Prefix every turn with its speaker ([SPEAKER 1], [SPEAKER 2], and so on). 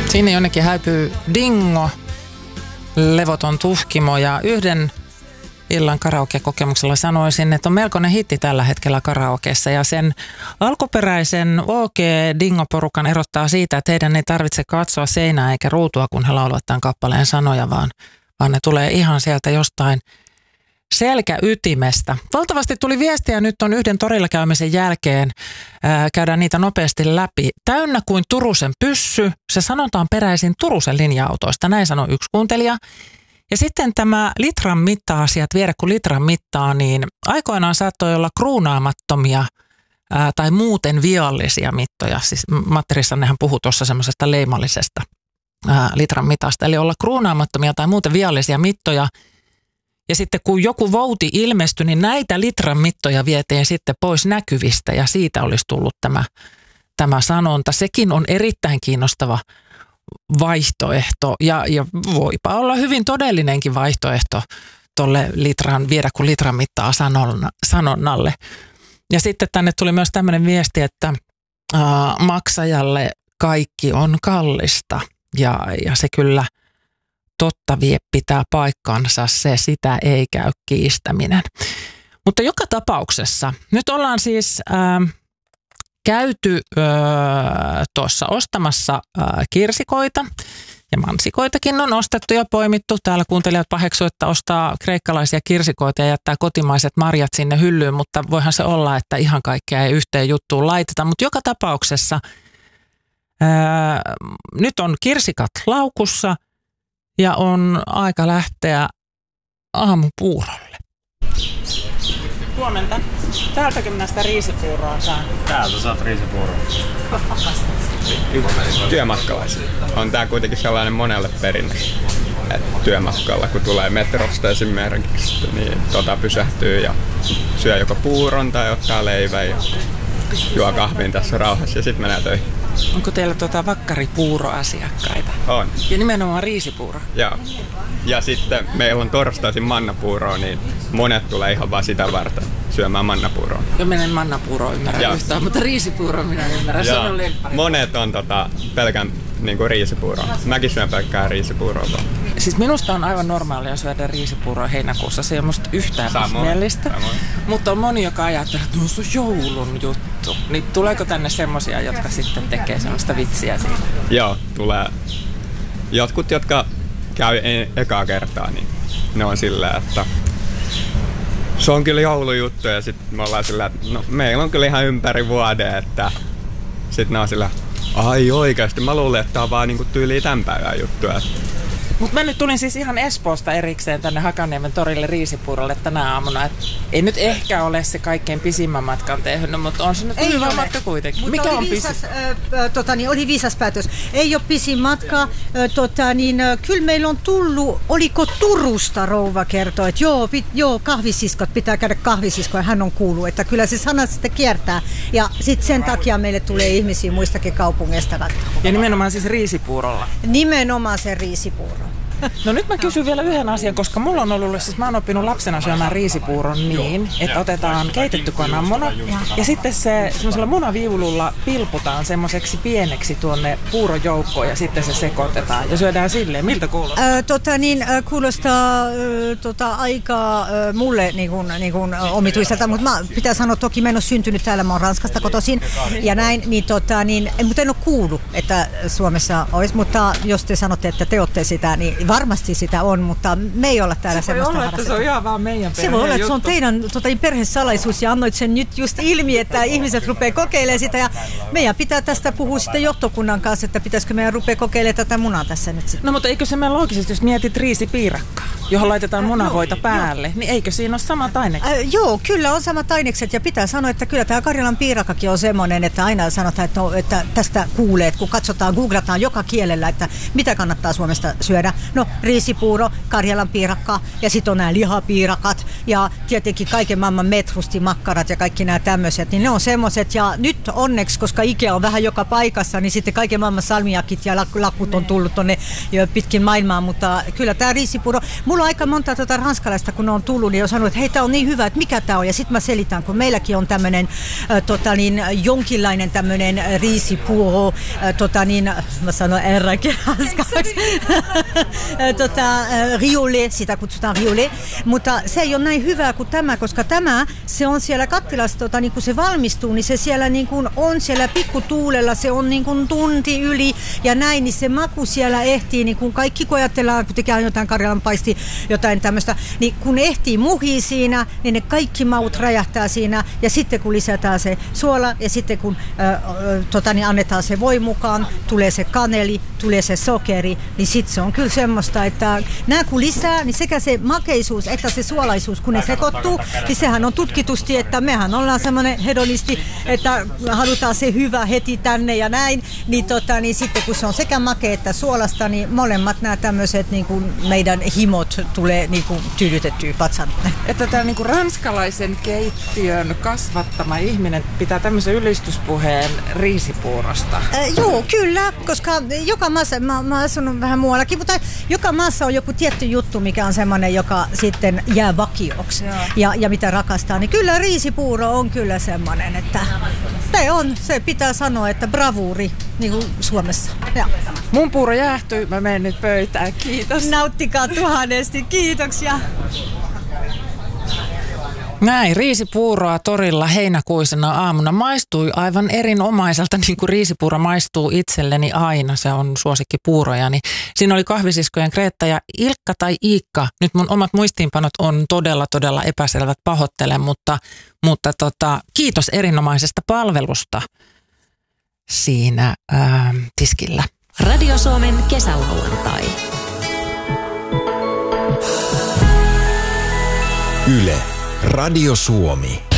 [SPEAKER 1] Sinne jonnekin häipyy dingo, levoton tuhkimo ja yhden illan karaoke-kokemuksella sanoisin, että on melkoinen hitti tällä hetkellä karaokeessa ja sen alkuperäisen OK-dingo-porukan erottaa siitä, että heidän ei tarvitse katsoa seinää eikä ruutua, kun he laulavat tämän kappaleen sanoja, vaan ne tulee ihan sieltä jostain selkäytimestä. Valtavasti tuli viestiä nyt on yhden torilla käymisen jälkeen. Käydään niitä nopeasti läpi. Täynnä kuin Turusen pyssy. Se sanonta on peräisin Turusen linja-autoista. Näin sanoi yksi kuuntelija. Ja sitten tämä litran mitta-asiat, viedä kun litran mittaa, niin aikoinaan saattoi olla kruunaamattomia tai muuten viallisia mittoja. Siis Matti Rissanenhan puhui tuossa semmoisesta leimallisesta litran mitasta. Eli olla kruunaamattomia tai muuten viallisia mittoja. Ja sitten kun joku vouti ilmestyi, niin näitä litran mittoja vietiin sitten pois näkyvistä ja siitä olisi tullut tämä sanonta. Sekin on erittäin kiinnostava vaihtoehto ja voipa olla hyvin todellinenkin vaihtoehto tuolle viedä kun litran mittaa sanonnalle. Ja sitten tänne tuli myös tämmöinen viesti, että maksajalle kaikki on kallista ja se kyllä totta pitää paikkansa, sitä ei käy kiistäminen. Mutta joka tapauksessa, nyt ollaan siis käyty tuossa ostamassa kirsikoita ja mansikoitakin on ostettu ja poimittu. Täällä kuuntelijat paheksu, että ostaa kreikkalaisia kirsikoita ja jättää kotimaiset marjat sinne hyllyyn, mutta voihan se olla, että ihan kaikkea ei yhteen juttuun laiteta. Mutta joka tapauksessa nyt on kirsikat laukussa. Ja on aika lähteä aamupuurolle. Huomenta. Täältäkö minä sitä riisipuuroa saan?
[SPEAKER 2] Täältä saat riisipuuroa.
[SPEAKER 3] Työmatkalaisia. On tää kuitenkin sellainen monelle perinne. Työmatkalla, kun tulee metrosta esimerkiksi, niin pysähtyy ja syö joko puuron tai ottaa leivän ja juo kahvin tässä rauhassa ja sitten menee töihin.
[SPEAKER 1] Onko teillä vakkaripuuroasiakkaita?
[SPEAKER 3] On.
[SPEAKER 1] Ja nimenomaan riisipuuro?
[SPEAKER 3] Joo. Ja sitten meillä on torstaisin mannapuuroa, niin monet tulee ihan vaan sitä varten syömään mannapuuroa.
[SPEAKER 1] Jo menen mannapuuroa ymmärrän yhtään, mutta riisipuuroa minä ymmärrän. Se on lemppari.
[SPEAKER 3] Monet on pelkän riisipuuroa. Mäkin syön pelkkää riisipuuroa.
[SPEAKER 1] Siis minusta on aivan normaalia syödä riisipuuroa heinäkuussa. Se ei ole musta yhtään ihmeellistä. Mutta on moni, joka ajattelee, että se on joulun juttu. Niin tuleeko tänne semmosia, jotka sitten tekee semmoista vitsiä siitä?
[SPEAKER 3] Joo, tulee. Jotkut, jotka käy ekaa kertaa, niin ne on silleen, että se on kyllä joulujuttu. Ja sitten me ollaan silleen, että no, meillä on kyllä ihan ympäri vuoden, että sitten ne on silleen, ai oikeasti, mä luulen, että tää on vaan niinku tyyliä tämän päivän juttuja.
[SPEAKER 1] Mutta mä nyt tulin siis ihan Espoosta erikseen tänne Hakaniemen torille riisipuurolle tänä aamuna. Et ei nyt ehkä ole se kaikkein pisimmän matkan tehnyt, mutta on se nyt hyvä matka kuitenkin.
[SPEAKER 4] Mutta mikä on viisas, oli viisas päätös. Ei ole pisin matka. Kyllä meillä on tullut, oliko Turusta rouva kertoi, että joo, kahvisiskot, pitää käydä kahvisiskoja. Hän on kuullut, että kyllä se sana sitten kiertää. Ja sitten sen takia meille tulee ihmisiä muistakin kaupungeista.
[SPEAKER 1] Ja nimenomaan siis riisipuurolla?
[SPEAKER 4] Nimenomaan se riisipuuro.
[SPEAKER 1] No nyt mä kysyn vielä yhden asian, koska mulla on ollut, siis mä oon oppinut lapsena syömään riisipuuron niin, että otetaan keitetty kananmuna ja sitten se semmoisella munaviululla pilputaan semmoiseksi pieneksi tuonne puurojoukkoon ja sitten se sekoitetaan ja syödään silleen. Miltä kuulostaa?
[SPEAKER 4] Kuulostaa aika mulle niin kuin omituiselta, mutta pitää sanoa, toki mä en ole syntynyt täällä, mä oon Ranskasta kotoisin ja näin, mutta en ole kuullut, että Suomessa olisi, mutta jos te sanotte, että te olette sitä, niin varmasti sitä on, mutta me ei olla täällä semmoista
[SPEAKER 1] harrastettu. Se voi olla, että se on ihan vaan meidän perheen.
[SPEAKER 4] Se voi olla, että se on teidän perhesalaisuus ja annoit sen nyt just ilmi, että ihmiset rupeaa kokeilemaan sitä ja meidän pitää tästä puhua sitten johtokunnan kanssa, että pitäisikö meidän rupea kokeilemaan tätä munaa tässä nyt sitten.
[SPEAKER 1] No mutta eikö se mene loogisesti, jos mietit riisipiirakkaa, johon laitetaan munavoita päälle, niin eikö siinä ole samat ainekset?
[SPEAKER 4] Joo, kyllä on samat ainekset ja pitää sanoa, että kyllä tämä Karjalan piirakkakin on semmoinen, että aina sanotaan, että tästä kuulee, että kun katsotaan, googlataan joka kielellä, että mitä kannattaa Suomesta syödä. No, riisipuuro, Karjalan piirakka ja sitten on nämä lihapiirakat ja tietenkin kaiken maailman metrustimakkarat ja kaikki nämä tämmöiset, niin ne on semmoiset ja nyt onneksi, koska Ikea on vähän joka paikassa, niin sitten kaiken maailman salmiakit ja lakut on tullut tonne pitkin maailmaa, mutta kyllä tämä riisipuuro, mulla mulla on aika monta ranskalaista, kun ne on tullut, niin on sanonut, että hei, tää on niin hyvä, että mikä tää on. Ja sitten mä selitän, kun meilläkin on tämmöinen jonkinlainen tämmöinen riisipuuro, mä sanon R-kin ranskalaksi, riolet, sitä kutsutaan riolet. Mutta se ei ole näin hyvää kuin tämä, koska tämä, se on siellä kattilassa, niin kun se valmistuu, niin se siellä niin kuin on siellä pikkutuulella, se on niin kuin tunti yli ja näin, niin se maku siellä ehtii, niin kuin kaikki kun ajatellaan, kun tekee jotain karjalanpaisti, jotain tämmöistä, niin kun ehtii muhii siinä, niin ne kaikki maut räjähtää siinä ja sitten kun lisätään se suola ja sitten kun niin annetaan se voi mukaan, tulee se kaneli, tulee se sokeri, niin sitten se on kyllä semmoista, että nämä kun lisää, niin sekä se makeisuus että se suolaisuus, kun ne sekoittuu, niin sehän on tutkitusti, että mehän ollaan semmoinen hedonisti, että halutaan se hyvä heti tänne ja näin, niin sitten kun se on sekä makea että suolasta, niin molemmat nämä tämmöiset niin kuin meidän himot tulee niin kuin tyydytettyä patsan.
[SPEAKER 1] Että tämä niin kuin ranskalaisen keittiön kasvattama ihminen pitää tämmöisen ylistyspuheen riisipuurosta.
[SPEAKER 4] Joo, kyllä, koska joka maassa, mä oon asunut vähän muuallakin, mutta joka maassa on joku tietty juttu, mikä on semmoinen, joka sitten jää vakioksi ja mitä rakastaa. Niin kyllä riisipuuro on kyllä semmoinen, että se pitää sanoa, että bravuuri, niin kuin Suomessa. Ja.
[SPEAKER 1] Mun puuro jäähtyy, mä menen nyt pöytään, kiitos.
[SPEAKER 4] Nauttikaa tuhannesti, kiitoksia.
[SPEAKER 1] Näin, riisipuuroa torilla heinäkuisena aamuna maistui aivan erinomaiselta, niin kuin riisipuuro maistuu itselleni aina. Se on suosikkipuurojani. Siinä oli kahvisiskojen Kreetta ja Ilkka tai Iikka. Nyt mun omat muistiinpanot on todella epäselvät, pahoittelen, mutta kiitos erinomaisesta palvelusta siinä tiskillä.
[SPEAKER 2] Radio Suomen kesälauantai.
[SPEAKER 5] Yle. Radio Suomi.